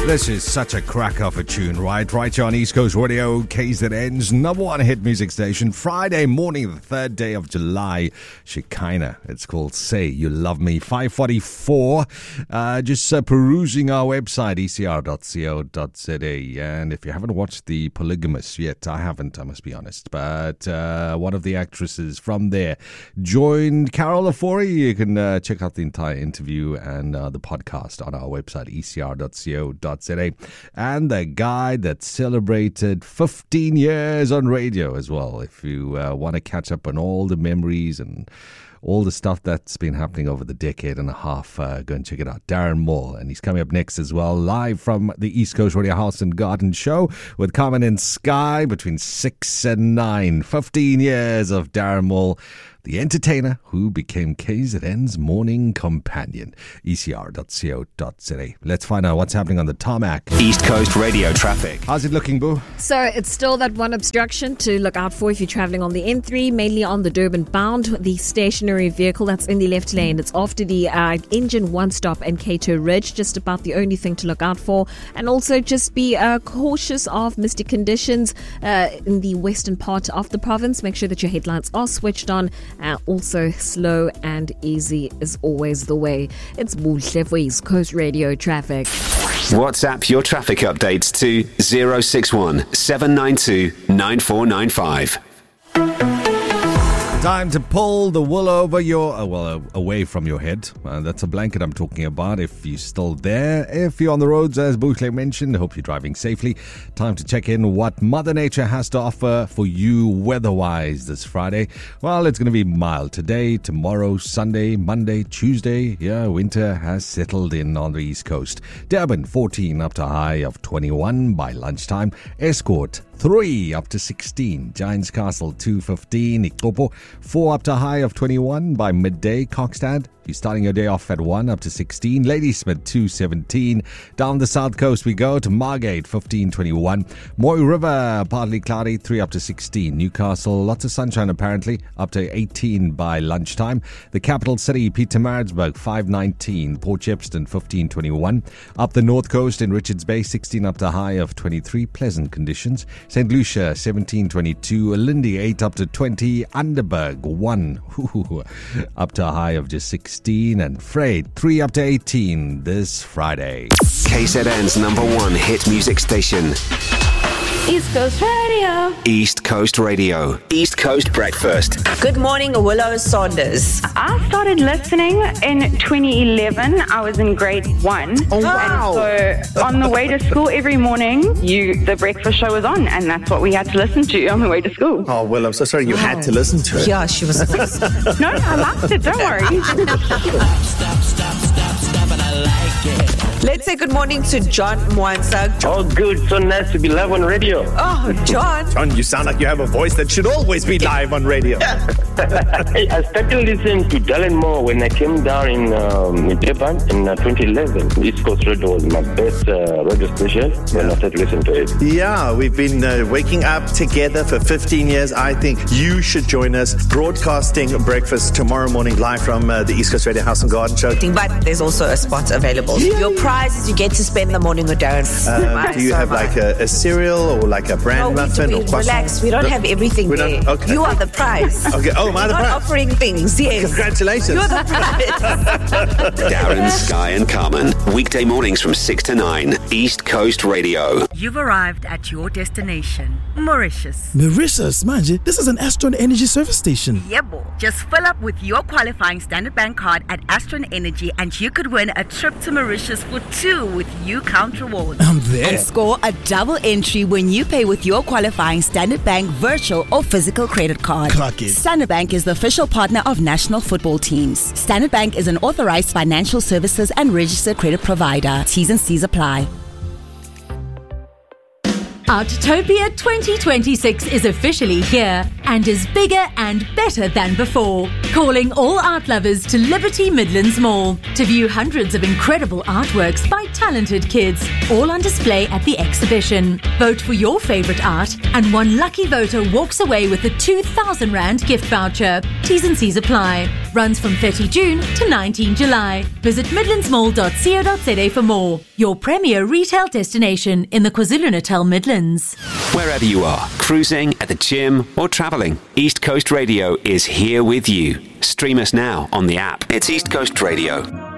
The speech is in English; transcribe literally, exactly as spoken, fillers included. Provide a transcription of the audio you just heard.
This is such a crack of a tune, right? Right here on East Coast Radio, K Z N's number one hit music station. Friday morning, the third day of July. Shekinah. It's called Say You Love Me. five forty-four. Uh, just uh, perusing our website, e c r dot co dot z a. And if you haven't watched The Polygamous yet, I haven't, I must be honest. But uh, one of the actresses from there joined Carol Afori. You can uh, check out the entire interview and uh, the podcast on our website, e c r dot co dot z a. And the guy that celebrated fifteen years on radio as well. If you uh, want to catch up on all the memories and all the stuff that's been happening over the decade and a half, uh, go and check it out. Darren Moore, and he's coming up next as well, live from the East Coast Radio House and Garden Show with Carmen and Sky between six and nine. fifteen years of Darren Moore, the entertainer who became K Z N's morning companion. e c r dot co dot z a. Let's find out what's happening on the tarmac. East Coast Radio traffic. How's it looking, Boo? So it's still that one obstruction to look out for if you're travelling on the N three, mainly on the Durban bound. The stationary vehicle that's in the left lane, it's after the uh, engine one stop and Cato Ridge, just about the only thing to look out for. And also just be uh, cautious of misty conditions uh, in the western part of the province. Make sure that your headlights are switched on. Uh, also, slow and easy is always the way. It's Buhle for East Coast Radio traffic. WhatsApp your traffic updates to zero six one seven nine two nine four nine five. Time to pull the wool over your, uh, well, uh, away from your head. Uh, that's a blanket I'm talking about if you're still there. If you're on the roads, as Buhle mentioned, I hope you're driving safely. Time to check in what Mother Nature has to offer for you weather-wise this Friday. Well, it's going to be mild today, tomorrow, Sunday, Monday, Tuesday. Yeah, winter has settled in on the East Coast. Durban, fourteen up to a high of twenty-one by lunchtime. Escort, three up to sixteen. Giants Castle, two fifteen. Ikopo, four up to a high of twenty-one by midday. Kokstad, you're starting your day off at one up to sixteen. Ladysmith, two seventeen. Down the south coast we go to Margate, fifteen twenty-one. Moy River, partly cloudy, three up to sixteen. Newcastle, lots of sunshine apparently, up to eighteen by lunchtime. The capital city, Pietermaritzburg, five nineteen. Port Shepstone, fifteen twenty-one. Up the north coast in Richards Bay, sixteen up to a high of twenty-three. Pleasant conditions. Saint Lucia, seventeen twenty-two. Lindy, eight up to twenty. Underberg, one up to a high of just sixteen. And Freight, three up to eighteen this Friday. K Z N's number one hit music station. East Coast Radio. East Coast Radio. East Coast Breakfast. Good morning, Willow Saunders. I started listening in twenty eleven. I was in grade one. Oh, wow. And so on the way to school every morning, you the breakfast show was on, and that's what we had to listen to on the way to school. Oh, Will, I'm so sorry you wow. had to listen to it. Yeah, she was. No, I liked it. Don't worry. Stop, stop, stop, stop, and I like it. Let's say good morning to John Mwansa. Oh, good. So nice to be live on radio. Oh, John. John, you sound like you have a voice that should always be live on radio. I started listening to Darren Moore when I came down in, um, in Durban in uh, twenty eleven. East Coast Radio was my best uh, radio station when I started listening to it. Yeah, we've been uh, waking up together for fifteen years. I think you should join us broadcasting breakfast tomorrow morning live from uh, the East Coast Radio House and Garden Show. But there's also a spot available. Yeah. Your prize is you get to spend the morning with Darren. Uh, do you so have much. like a, a cereal or like a brand no, muffin? We, or relax, we don't have everything there. Okay. You are the prize. Okay. Oh, am I the We're prize? not offering things, yes. Congratulations. You're the prize. Darren, Sky and Carmen. Weekday mornings from six to nine. East Coast Radio. You've arrived at your destination, Mauritius. Mauritius, manje, this is an Astron Energy service station. Yeah, boy. Just fill up with your qualifying Standard Bank card at Astron Energy and you could win a trip to Mauritius for two with U Count Rewards. I'm there. And score a double entry when you pay with your qualifying Standard Bank virtual or physical credit card. Clock it. Standard Bank is the official partner of national football teams. Standard Bank is an authorized financial services and registered credit provider. T's and C's apply. Outopia twenty twenty-six is officially here and is bigger and better than before. Calling all art lovers to Liberty Midlands Mall to view hundreds of incredible artworks by talented kids, all on display at the exhibition. Vote for your favourite art and one lucky voter walks away with a two thousand rand gift voucher. T's and C's apply. Runs from thirty June to nineteen July. Visit midlands mall dot co dot za for more. Your premier retail destination in the KwaZulu-Natal Midlands. Wherever you are, cruising, at the gym or travelling, East Coast Radio is here with you. Stream us now on the app. It's East Coast Radio.